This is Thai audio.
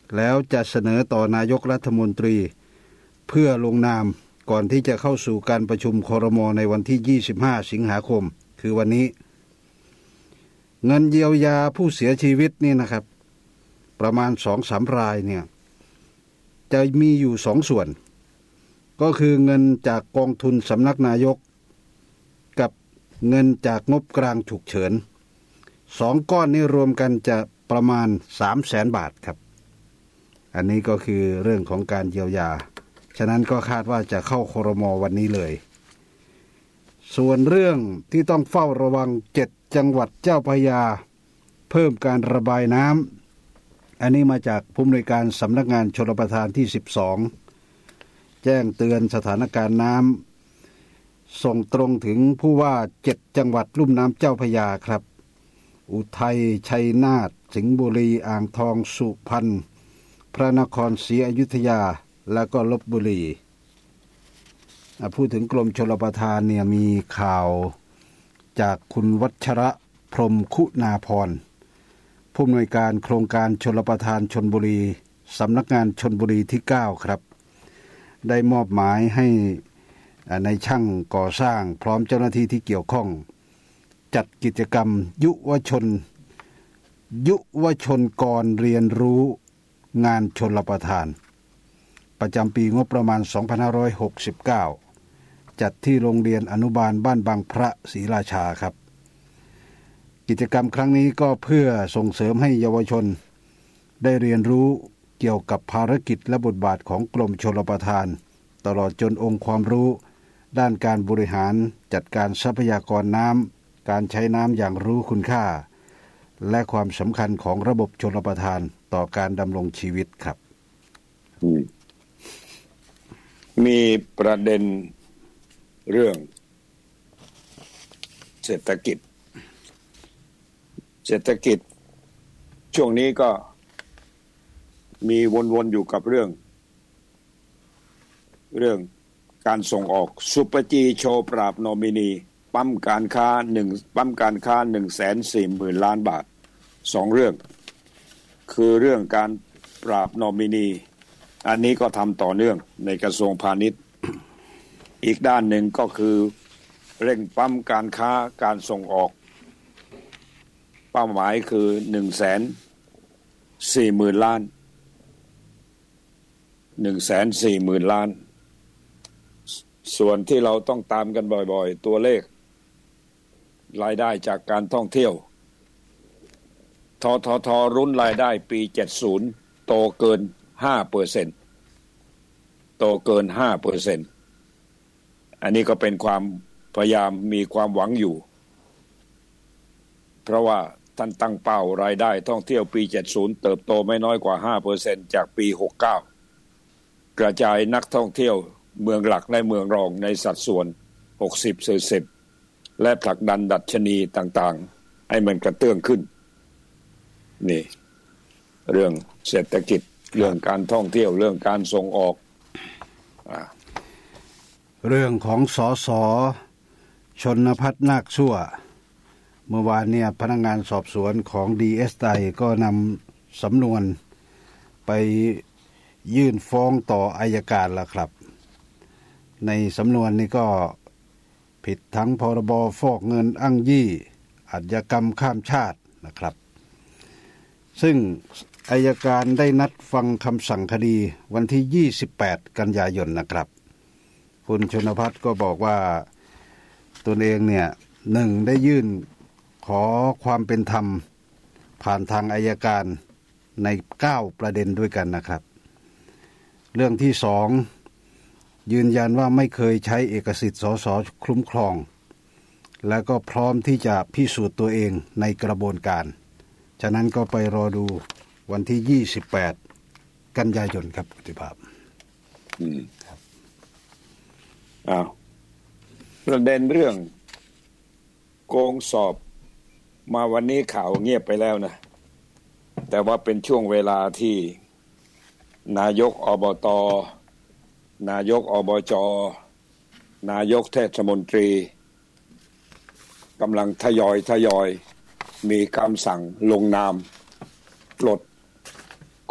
แล้วจะเสนอต่อนายกรัฐมนตรีเพื่อลงนามก่อนที่จะเข้าสู่การประชุมครม.ในวันที่25สิงหาคมคือวันนี้เงินเยียวยาผู้เสียชีวิตนี่นะครับประมาณ 2-3 รายเนี่ยจะมีอยู่2ส่วนก็คือเงินจากกองทุนสำนักนายกกับเงินจากงบกลางฉุกเฉิน2ก้อนนี้รวมกันจะประมาณ 300,000 บาทครับอันนี้ก็คือเรื่องของการเยียวยาฉะนั้นก็คาดว่าจะเข้าครม.วันนี้เลยส่วนเรื่องที่ต้องเฝ้าระวัง7จังหวัดเจ้าพระยาเพิ่มการระบายน้ำอันนี้มาจากผู้อำนวยการสำนักงานชลประทานที่12แจ้งเตือนสถานการณ์น้ำส่งตรงถึงผู้ว่า7จังหวัดลุ่มน้ำเจ้าพระยาครับอุทัยชัยนาทสิงห์บุรีอ่างทองสุพรรณพระนครศรีอยุธยาและก็ลพบุรีพูดถึงกรมชลประทานเนี่ยมีข่าวจากคุณวัชระพรหมคุณาภรณ์ผู้อำนวยการโครงการชลประทานชลบุรีสำนักงานชลบุรีที่9ครับได้มอบหมายให้ในช่างก่อสร้างพร้อมเจ้าหน้าที่ที่เกี่ยวข้องจัดกิจกรรมยุวชนกรเรียนรู้งานชลประทานประจำปีงบประมาณ2569จัดที่โรงเรียนอนุบาลบ้านบางพระศรีราชาครับกิจกรรมครั้งนี้ก็เพื่อส่งเสริมให้เยาวชนได้เรียนรู้เกี่ยวกับภารกิจและบทบาทของกรมชลประทานตลอดจนองค์ความรู้ด้านการบริหารจัดการทรัพยากรน้ำการใช้น้ำอย่างรู้คุณค่าและความสำคัญของระบบชลประทานต่อการดำรงชีวิตครับมีประเด็นเรื่องเศรษฐกิจช่วงนี้ก็มีวนๆอยู่กับเรื่องการส่งออกซุปเปอร์จีโชว์ปราบนอมินีปั๊มการค้า 140,000 ล้านบาท2เรื่องคือเรื่องการปราบนอมินีอันนี้ก็ทำต่อเนื่องในกระทรวงพาณิชย์อีกด้านหนึ่งก็คือเร่งปั๊มการค้าการส่งออกเป้าหมายคือ 140,000 ล้าน 140,000 ล้านส่วนที่เราต้องตามกันบ่อยๆตัวเลขรายได้จากการท่องเที่ยวททท.รุ้นรายได้ปี70โตเกิน 5% โตเกิน 5% อันนี้ก็เป็นความพยายามมีความหวังอยู่เพราะว่าท่านตั้งเป้ารายได้ท่องเที่ยวปี70เติบโตไม่น้อยกว่า 5% จากปี69กระจายนักท่องเที่ยวเมืองหลักและเมืองรองในสัดส่วน60/40และผลักดันดัชนีต่างๆให้มันกระเตื้องขึ้นนี่เรื่องเศรษฐกิจเรื่องการท่องเที่ยวเรื่องการส่งออกเรื่องของสส.ชนภัทรนาคชั่วเมื่อวานเนี่ยพนักงานสอบสวนของ DSI ก็นำสำนวนไปยื่นฟ้องต่ออัยการแล้วครับในสำนวนนี้ก็ผิดทั้งพรบฟอกเงินอ้างยี่อาชญากรรมข้ามชาตินะครับซึ่งอัยการได้นัดฟังคำสั่งคดีวันที่28กันยายนนะครับคุณชนภัทรก็บอกว่าตนเองเนี่ย1ได้ยื่นขอความเป็นธรรมผ่านทางอัยการใน9ประเด็นด้วยกันนะครับเรื่องที่2ยืนยันว่าไม่เคยใช้เอกสิทธิ์สสคุ้มครองและก็พร้อมที่จะพิสูจน์ตัวเองในกระบวนการฉะนั้นก็ไปรอดูวันที่28กันยายนครับคุณภาพครับประเด็นเรื่องโกงสอบมาวันนี้ข่าวเงียบไปแล้วนะแต่ว่าเป็นช่วงเวลาที่นายกอบต.นายกอบจ.นายกเทศมนตรีกำลังทยอยมีคำสั่งลงนามปลด